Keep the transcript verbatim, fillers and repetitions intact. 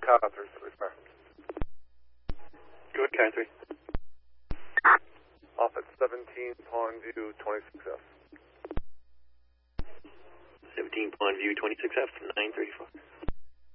Car three, three, sir. Go ahead, Car three. Off at seventeen, Pond View, twenty-six F. seventeen Pond View, twenty-six F, nine thirty-four.